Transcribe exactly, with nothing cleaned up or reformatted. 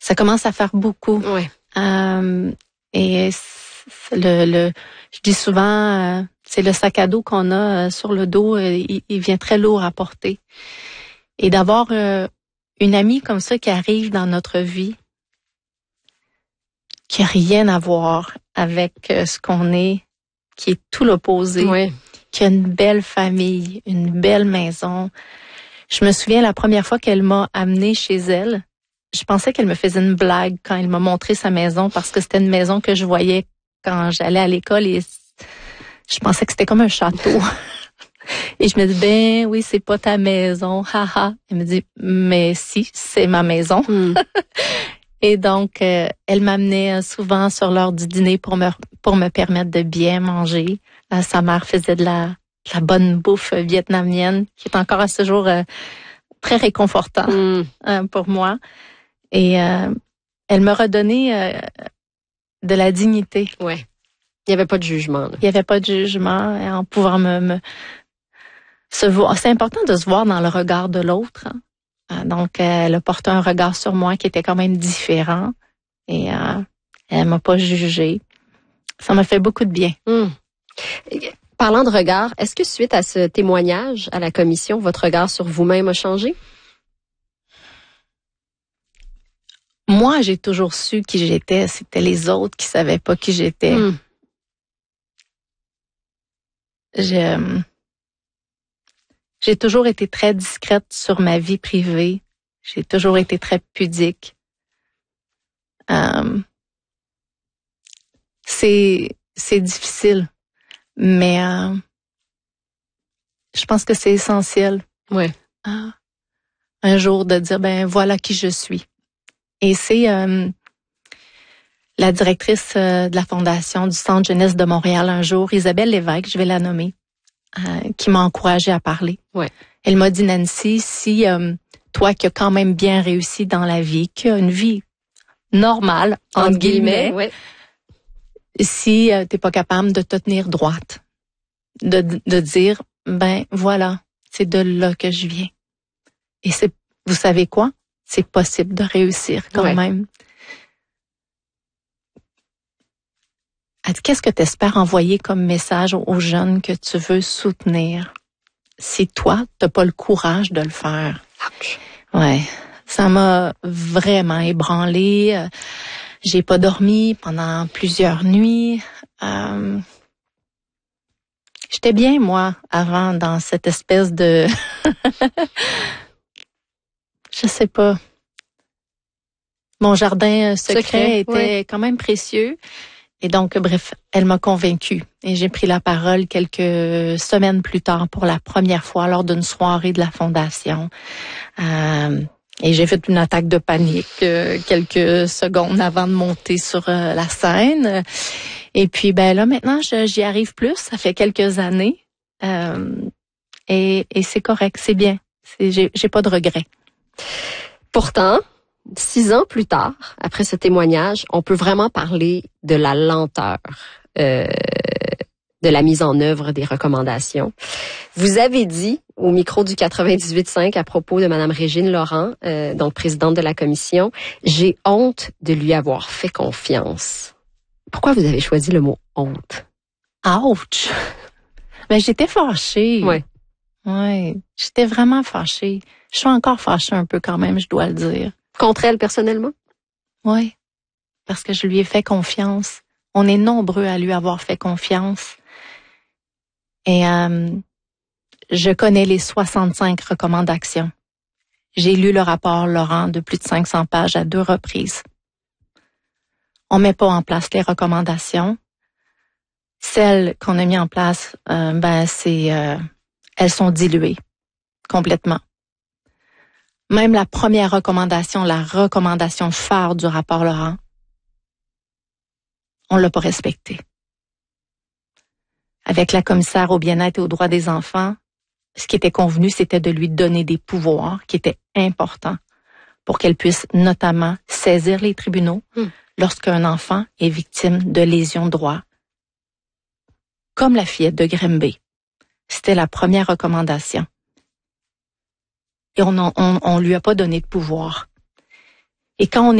ça commence à faire beaucoup. Ouais. Euh, et le, le, je dis souvent, euh, c'est le sac à dos qu'on a euh, sur le dos, euh, il, il vient très lourd à porter. Et d'avoir euh, une amie comme ça qui arrive dans notre vie, qui a rien à voir avec euh, ce qu'on est, qui est tout l'opposé, Ouais. qui a une belle famille, une belle maison. Je me souviens la première fois qu'elle m'a amenée chez elle, je pensais qu'elle me faisait une blague quand elle m'a montré sa maison parce que c'était une maison que je voyais quand j'allais à l'école et je pensais que c'était comme un château. Et je me dis, ben oui, c'est pas ta maison, haha. Elle me dit, mais si, c'est ma maison. Mm. Et donc, euh, elle m'amenait souvent sur l'heure du dîner pour me pour me permettre de bien manger. Euh, sa mère faisait de la, de la bonne bouffe vietnamienne qui est encore à ce jour euh, très réconfortant Mm. euh, pour moi. Et euh, elle me redonnait euh, de la dignité. Ouais. Il n'y avait pas de jugement. Là. Il n'y avait pas de jugement et en pouvant me, me se voir. C'est important de se voir dans le regard de l'autre. Hein. Euh, donc, elle a porté un regard sur moi qui était quand même différent et euh, elle m'a pas jugée. Ça m'a fait beaucoup de bien. Mm. Parlant de regard, est-ce que suite à ce témoignage à la commission, votre regard sur vous-même a changé? Moi, j'ai toujours su qui j'étais. C'était les autres qui savaient pas qui j'étais. Mm. J'ai, j'ai toujours été très discrète sur ma vie privée. J'ai toujours été très pudique. Euh, c'est, c'est difficile, mais euh, je pense que c'est essentiel. Ouais. Euh, un jour de dire, ben voilà qui je suis. Et c'est euh, la directrice euh, de la Fondation du Centre Jeunesse de Montréal un jour, Isabelle Lévesque, je vais la nommer, euh, qui m'a encouragée à parler. Ouais. Elle m'a dit, Nancy, si euh, toi qui as quand même bien réussi dans la vie, qui a une vie normale, entre, entre guillemets, guillemets ouais. si euh, t'es pas capable de te tenir droite, de, de dire, ben voilà, c'est de là que je viens. Et c'est, vous savez quoi? C'est possible de réussir quand ouais. même. Qu'est-ce que tu espères envoyer comme message aux jeunes que tu veux soutenir si toi, tu n'as pas le courage de le faire? Ouch. Ouais, ça m'a vraiment ébranlée. J'ai pas dormi pendant plusieurs nuits. Euh, j'étais bien, moi, avant, dans cette espèce de... Je sais pas. Mon jardin secret, secret était ouais. quand même précieux. Et donc, bref, elle m'a convaincue. Et j'ai pris la parole quelques semaines plus tard pour la première fois lors d'une soirée de la Fondation. Euh, et j'ai fait une attaque de panique euh, quelques secondes avant de monter sur euh, la scène. Et puis, ben là, maintenant, je, j'y arrive plus. Ça fait quelques années. Euh, et, et c'est correct, c'est bien. C'est, j'ai, j'ai pas de regrets. Pourtant, six ans plus tard, après ce témoignage, on peut vraiment parler de la lenteur euh, de la mise en œuvre des recommandations. Vous avez dit au micro du quatre-vingt-dix-huit cinq à propos de Mme Régine Laurent, euh, donc présidente de la commission, « J'ai honte de lui avoir fait confiance ». Pourquoi vous avez choisi le mot « honte » ? Ouch! Ben, j'étais fâchée. Ouais. Ouais, j'étais vraiment fâchée. Je suis encore fâchée un peu quand même, je dois le dire. Contre elle personnellement? Oui, parce que je lui ai fait confiance. On est nombreux à lui avoir fait confiance. Et euh, je connais les soixante-cinq recommandations. J'ai lu le rapport Laurent de plus de cinq cents pages à deux reprises. On met pas en place les recommandations. Celles qu'on a mis en place, euh, ben c'est, euh, elles sont diluées complètement. Même la première recommandation, la recommandation phare du rapport Laurent, on l'a pas respectée. Avec la commissaire au bien-être et aux droits des enfants, ce qui était convenu, c'était de lui donner des pouvoirs qui étaient importants pour qu'elle puisse notamment saisir les tribunaux mmh. lorsqu'un enfant est victime de lésions de droit, comme la fillette de Grimby. C'était la première recommandation. Et on, on, on lui a pas donné de pouvoir. Et quand on est